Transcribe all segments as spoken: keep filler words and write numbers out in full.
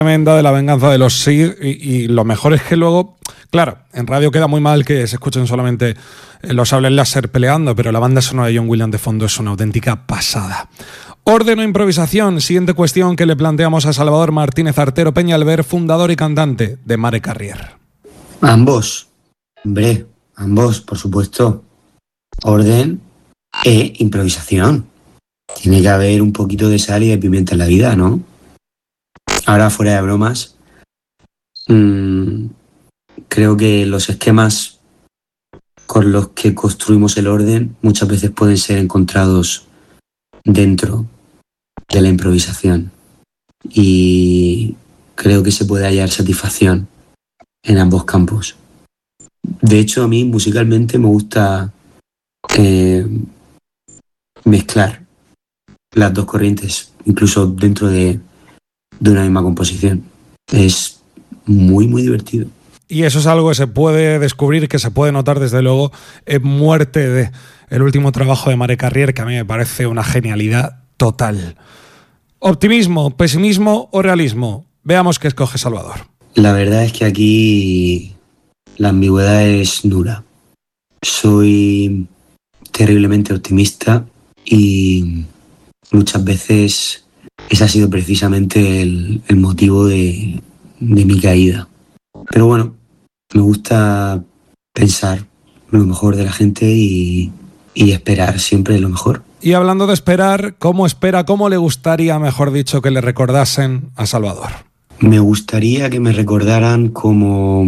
Tremenda de La venganza de los Sith y, y lo mejor es que luego, claro, en radio queda muy mal que se escuchen solamente los sables láser peleando, pero la banda sonora de John Williams de fondo es una auténtica pasada. Orden o improvisación, siguiente cuestión que le planteamos a Salvador Martínez Artero Peñalver, fundador y cantante de Mare Carrier. Ambos, hombre, ambos, por supuesto. Orden e improvisación. Tiene que haber un poquito de sal y de pimienta en la vida, ¿no? Ahora, fuera de bromas, mmm, creo que los esquemas con los que construimos el orden muchas veces pueden ser encontrados dentro de la improvisación. Y creo que se puede hallar satisfacción en ambos campos. De hecho, a mí musicalmente me gusta eh, mezclar las dos corrientes, incluso dentro de, de una misma composición. Es muy, muy divertido. Y eso es algo que se puede descubrir, que se puede notar desde luego en Muerte de, el último trabajo de Mare Carrier, que a mí me parece una genialidad total. ¿Optimismo, pesimismo o realismo? Veamos qué escoge Salvador. La verdad es que aquí la ambigüedad es nula. Soy terriblemente optimista y muchas veces ese ha sido precisamente el, el motivo de, de mi caída. Pero bueno, me gusta pensar lo mejor de la gente y, y esperar siempre lo mejor. Y hablando de esperar, ¿cómo espera, cómo le gustaría, mejor dicho, que le recordasen a Salvador? Me gustaría que me recordaran como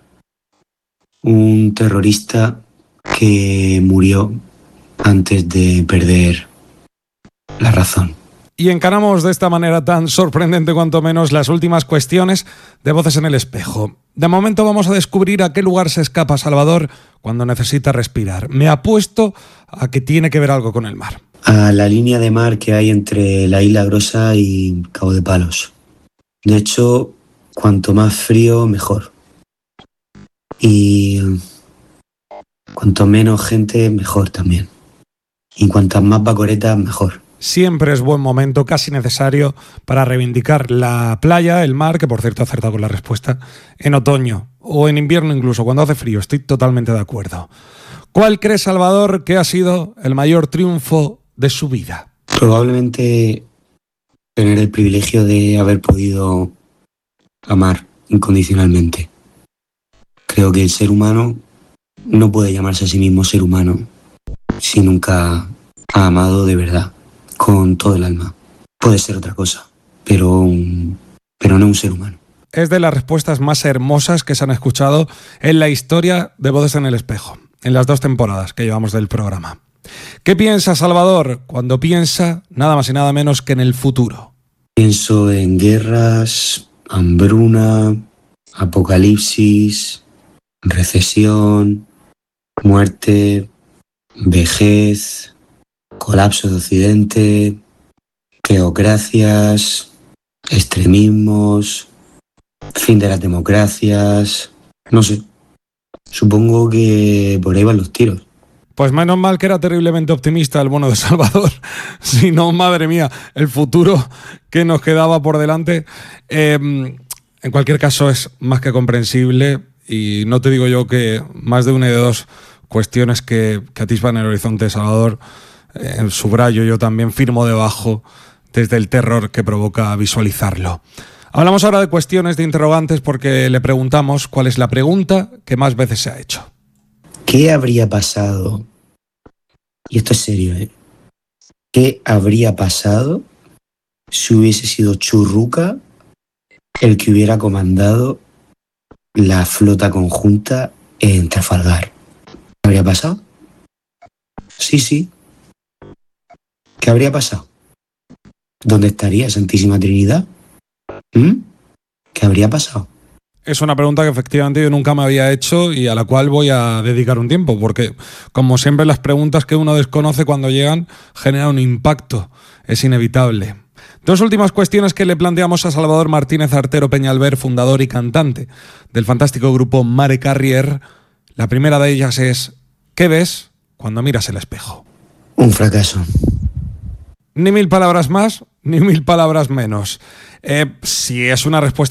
un terrorista que murió antes de perder la razón. Y encaramos de esta manera tan sorprendente cuanto menos las últimas cuestiones de Voces en el Espejo. De momento vamos a descubrir a qué lugar se escapa Salvador cuando necesita respirar. Me apuesto a que tiene que ver algo con el mar. A la línea de mar que hay entre la Isla Grosa y Cabo de Palos. De hecho, cuanto más frío, mejor. Y cuanto menos gente, mejor también. Y cuantas más bacoretas, mejor. Siempre es buen momento, casi necesario, para reivindicar la playa, el mar, que por cierto ha acertado con la respuesta, en otoño o en invierno incluso, cuando hace frío. Estoy totalmente de acuerdo. ¿Cuál cree Salvador que ha sido el mayor triunfo de su vida? Probablemente tener el privilegio de haber podido amar incondicionalmente. Creo que el ser humano no puede llamarse a sí mismo ser humano si nunca ha amado de verdad, con todo el alma. Puede ser otra cosa, pero, un, pero no un ser humano. Es de las respuestas más hermosas que se han escuchado en la historia de Voces en el Espejo, en las dos temporadas que llevamos del programa. ¿Qué piensa Salvador cuando piensa nada más y nada menos que en el futuro? Pienso en guerras, hambruna, apocalipsis, recesión, muerte, vejez, colapso de Occidente, teocracias, extremismos, fin de las democracias, no sé. Supongo que por ahí van los tiros. Pues menos mal que era terriblemente optimista el bueno de Salvador. Si no, madre mía, el futuro que nos quedaba por delante. Eh, en cualquier caso, es más que comprensible y no te digo yo que más de una y de dos cuestiones que, que atisban el horizonte de Salvador, eh, en subrayo yo también firmo debajo desde el terror que provoca visualizarlo. Hablamos ahora de cuestiones, de interrogantes, porque le preguntamos cuál es la pregunta que más veces se ha hecho. ¿Qué habría pasado? Y esto es serio, ¿eh? ¿Qué habría pasado si hubiese sido Churruca el que hubiera comandado la flota conjunta en Trafalgar? ¿Qué habría pasado? Sí, sí. ¿Qué habría pasado? ¿Dónde estaría Santísima Trinidad? ¿Mm? ¿Qué habría pasado? Es una pregunta que efectivamente yo nunca me había hecho y a la cual voy a dedicar un tiempo, porque como siempre las preguntas que uno desconoce cuando llegan generan un impacto, es inevitable. Dos últimas cuestiones que le planteamos a Salvador Martínez Artero Peñalver, fundador y cantante del fantástico grupo Mare Carrier. La primera de ellas es, ¿qué ves cuando miras el espejo? Un fracaso. Ni mil palabras más, ni mil palabras menos. Eh, si es una respuesta